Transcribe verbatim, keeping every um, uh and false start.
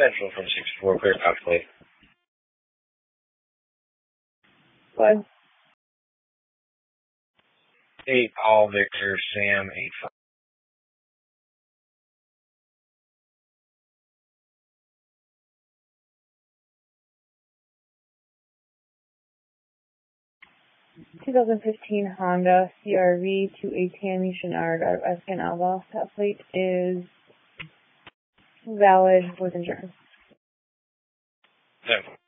Central from sixty-four, clear pouch plate. What? eight, Paul Victor, Sam, eight five. twenty fifteen Honda C R V to a Tammy Chenard out of Escan Alba. That plate is valid with insurance. No.